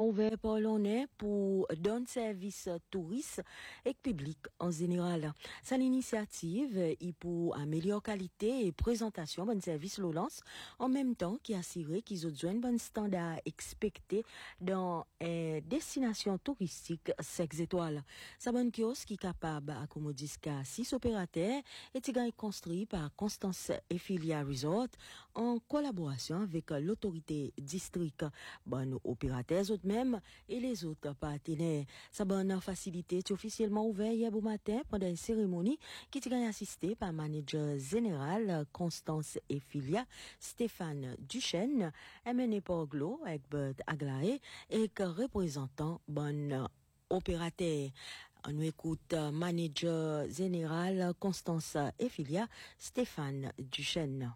ouvert par l'ONU pour donner service touristes et public en général. C'est l'initiative et pour améliorer qualité et présentation bon service lance en même temps qui assurer qu'ils ont un bon standard expecté dans destination touristique 5 étoiles. Ça bon kiosque qui est capable d'accommoder jusqu'à 6 opérateurs et est construit par Constance et Filia Resort en collaboration avec l'autorité district, bon opérateurs autres même et les autres partenaires. Ça bonne facilité est officiellement ouvert hier au matin pendant une cérémonie qui est assistée par manager général Constance et Filia Stéphane Duchesne, mené par Glo Egbert Aglaé et représentant bon opérateur. On nous écoute manager général Constance et Filia Stéphane Duchesne.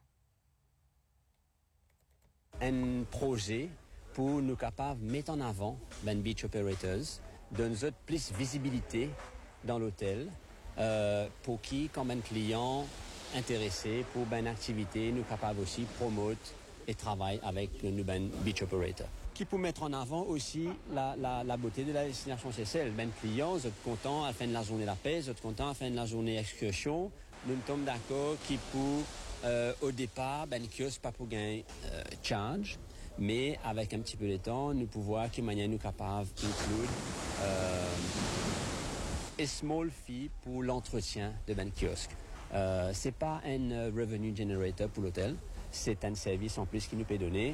Un projet pour nous capables de mettre en avant ben beach operators, donner plus visibilité dans l'hôtel, pour qui, comme un client intéressé pour ben activité, nous capables aussi promouvoir et travailler avec nous ben beach operator. Qui peut mettre en avant aussi la beauté de la destination CCL. Ben clients, vous êtes contents à la fin de la journée la paix, vous êtes contents à la fin de la journée excursion. Nous sommes d'accord qui pour au départ ben kiosque pas pour gagner charge, mais avec un petit peu de temps, nous pouvons voir quelle manière nous capables d'inclure a small fee pour l'entretien de ben kiosque. C'est pas un revenue generator pour l'hôtel, c'est un service en plus qui nous peut donner.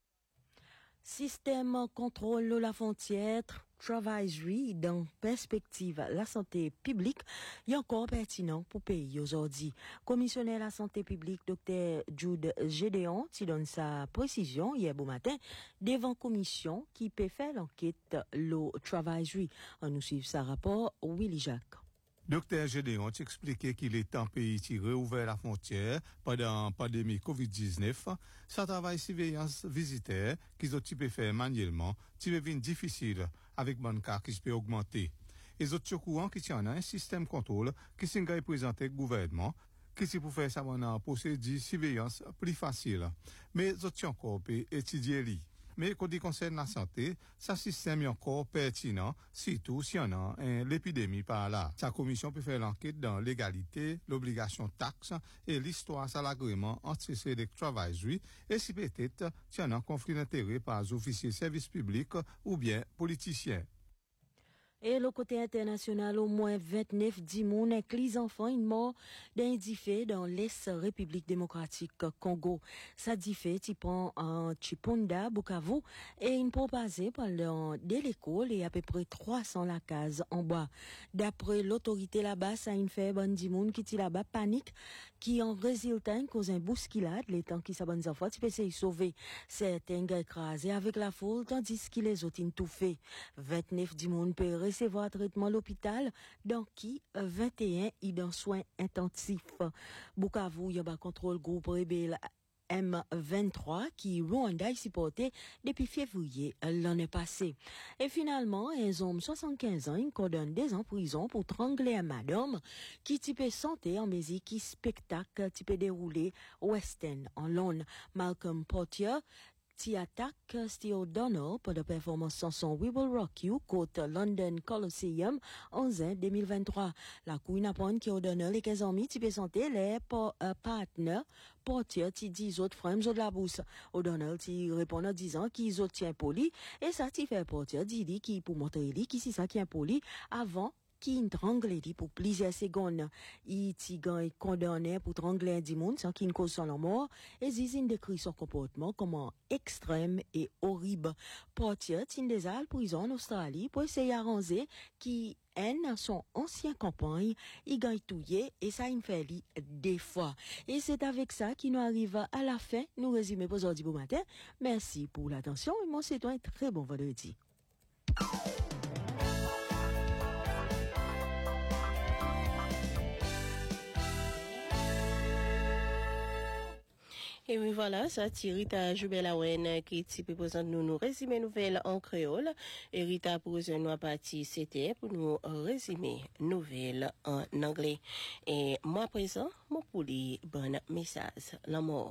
Système contrôle de la frontière, travaillerie dans perspective la santé publique, est encore pertinent pour pays aujourd'hui. Commissionnaire de la santé publique, Dr. Jude Gédéon, qui donne sa précision hier au matin, devant commission qui peut faire l'enquête le travaillerie. On nous suit sa rapport, Willy Jacques. Docteur Gédéon expliquait qu'il est en pays qui réouvert la frontière pendant la pandémie COVID-19. Ça travail surveillance visitaire qu'ils ont typé faire manuellement, qui devient difficile avec bon cas qui peut augmenter. Les autres courants qui tiennent un système contrôle qui s'est présenté au gouvernement, qui c'est pour faire ça maintenant procédure surveillance plus facile. Mais les autres encore peut étudier lui. Mais quand il concerne la santé, ce système est encore pertinent, surtout s'il y en a l'épidémie par là. Sa commission peut faire l'enquête dans l'égalité, l'obligation taxe et l'histoire sur l'agrément entre ces travailleurs et si peut-être s'il y en a un conflit d'intérêt par les officiers de service public ou bien politiciens. Et le côté international, au moins 29 dimoun avec les enfants, une mort d'un diffé dans l'Est République démocratique Congo. Ça diffé, tu prends en Chiponda, Bukavu, et une proposée pendant de l'école et à peu près 300 la case en bas. D'après l'autorité là-bas, ça a une fait bonne dimoun qui tire là-bas panique, qui en résultat cause un bousculade, les temps qui s'abonnent enfants, tu peux essayer de sauver. Certains gars écrasés avec la foule, tandis que les autres tout fait. 29 dimoun peut recevoir traitement à l'hôpital, dans qui 21 y dans soins intensifs. Bukavu, y a un contrôle groupe rebelle M23 qui Rwanda y supporté depuis février l'année passée. Et finalement, un homme 75 ans, il condamne 2 ans en prison pour trangler un madame qui type santé en musique qui spectacle type déroulé West End en Londres. Malcolm Portier qui attaque Steve O'Donnell pour la performance chanson We Will Rock You contre London Coliseum en juin 2023. La Queen apprend qui O'Donnell et 15 amis qui santé les partenaires Portier qui dit autres frères de la bourse. O'Donnell qui répond en disant qu'ils ont tient poli et ça qui fait Portier dit qui pour montrer lui qui c'est ça qui est poli avant qui trangler pour plusieurs secondes. Il est condamné pour trangler un monde sans qu'il ne cause son mort et Zizine décrit son comportement comme extrême et horrible. Portier tient des ailes prison en Australie pour essayer d'arranger qui dans son ancien campagne, il gagne touillé et ça il fait des fois. Et c'est avec ça qu'il nous arrive à la fin. Nous résumons pour aujourd'hui bon matin. Merci pour l'attention et moi c'est un très bon vendredi. Et oui, voilà, ça, Rita Joubelawen, qui présente nous résumer nouvelles en créole. Et Rita pour nous partie, c'était pour nous résumer nouvelles en anglais. Et moi, présent, mon pour bon message, l'amour.